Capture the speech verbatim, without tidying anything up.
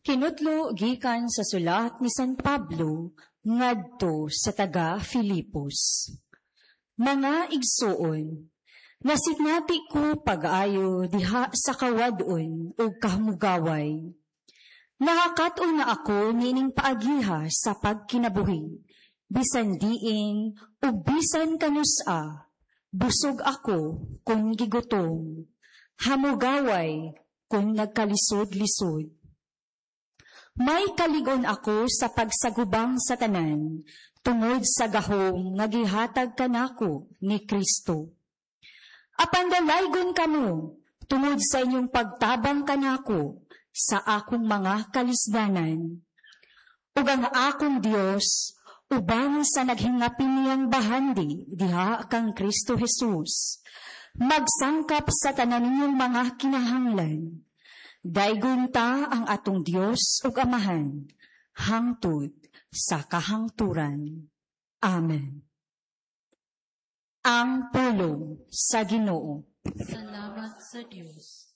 Kinutlo gikan sa sulat ni San Pablo ngadto sa taga Filipos. Mga igsuon, nasignati ko pag-ayo diha sa kawadon o kahumugaway. Nakakaton na ako nining paagiha sa pagkinabuhi, bisan diin o bisan kanusa, busog ako kung gigutom, hamugaway kung nagkalisod-lisod. May kaligon ako sa pagsagubang sa tanan, tungod sa gahom nga gihatag kanako ni Kristo. Apan dalaygon kamo, tungod sa inyong pagtabang kanako sa akong mga kalisdanan. Ug ang akong Dios, ubang sa naghingapin niyang bahandi diha kang Kristo Jesus, magsangkap sa tanan ninyong mga kinahanglan. Daygon ta ang atong Dios ug Amahan, hangtod sa kahangturan. Amen. Ang pulong sa Ginoo. Salamat sa Dios.